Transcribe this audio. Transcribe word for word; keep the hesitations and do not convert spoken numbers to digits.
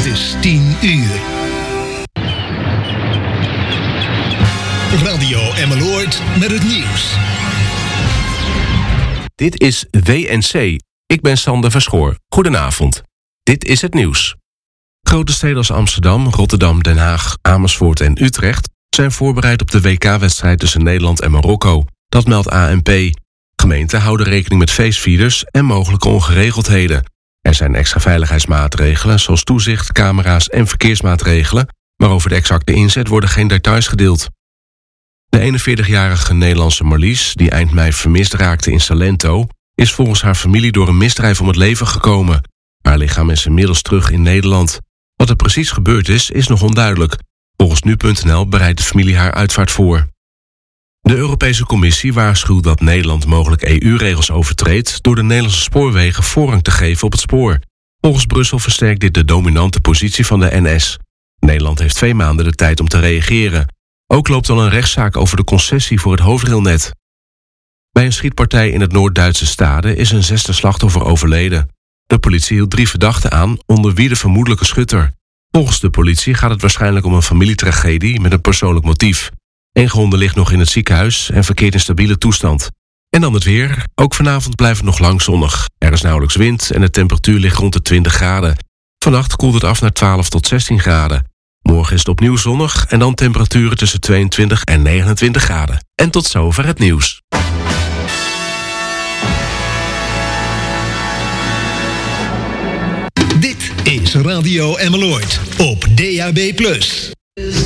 is tien uur. Radio Emmeloord met het nieuws. Dit is W N C. Ik ben Sander Verschoor. Goedenavond. Dit is het nieuws. Grote steden als Amsterdam, Rotterdam, Den Haag, Amersfoort en Utrecht zijn voorbereid op de W K-wedstrijd tussen Nederland en Marokko. Dat meldt A N P. Gemeenten houden rekening met feestvierders en mogelijke ongeregeldheden. Er zijn extra veiligheidsmaatregelen zoals toezicht, camera's en verkeersmaatregelen, maar over de exacte inzet worden geen details gedeeld. De eenenveertigjarige Nederlandse Marlies, die eind mei vermist raakte in Salento, is volgens haar familie door een misdrijf om het leven gekomen. Haar lichaam is inmiddels terug in Nederland. Wat er precies gebeurd is, is nog onduidelijk. Volgens nu punt n l bereidt de familie haar uitvaart voor. De Europese Commissie waarschuwt dat Nederland mogelijk E U-regels overtreedt door de Nederlandse spoorwegen voorrang te geven op het spoor. Volgens Brussel versterkt dit de dominante positie van de N S. Nederland heeft twee maanden de tijd om te reageren. Ook loopt al een rechtszaak over de concessie voor het hoofdrailnet. Bij een schietpartij in het Noord-Duitse Stade is een zesde slachtoffer overleden. De politie hield drie verdachten aan, onder wie de vermoedelijke schutter. Volgens de politie gaat het waarschijnlijk om een familietragedie met een persoonlijk motief. Een gewonde ligt nog in het ziekenhuis en verkeert in stabiele toestand. En dan het weer. Ook vanavond blijft het nog lang zonnig. Er is nauwelijks wind en de temperatuur ligt rond de twintig graden. Vannacht koelt het af naar twaalf tot zestien graden. Morgen is het opnieuw zonnig en dan temperaturen tussen tweeëntwintig en negenentwintig graden. En tot zover het nieuws. Dit is Radio Emmeloord op D A B plus.